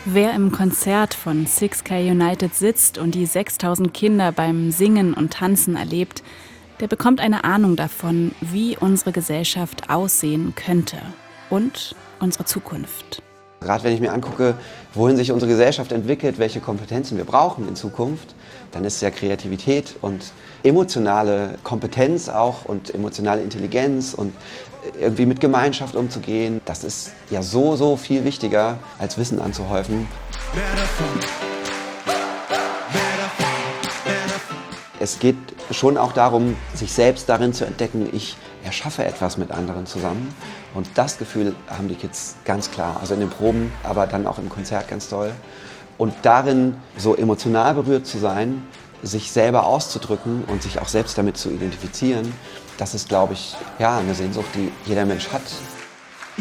Wer im Konzert von 6K United sitzt und die 6000 Kinder beim Singen und Tanzen erlebt, der bekommt eine Ahnung davon, wie unsere Gesellschaft aussehen könnte und unsere Zukunft. Gerade wenn ich mir angucke, wohin sich unsere Gesellschaft entwickelt, welche Kompetenzen wir brauchen in Zukunft, dann ist ja Kreativität und emotionale Kompetenz auch und emotionale Intelligenz und irgendwie mit Gemeinschaft umzugehen, das ist ja so viel wichtiger, als Wissen anzuhäufen. Es geht schon auch darum, sich selbst darin zu entdecken, ich erschaffe etwas mit anderen zusammen. Und das Gefühl haben die Kids ganz klar, also in den Proben, aber dann auch im Konzert ganz doll. Und darin so emotional berührt zu sein, sich selber auszudrücken und sich auch selbst damit zu identifizieren, das ist, glaube ich, ja, eine Sehnsucht, die jeder Mensch hat.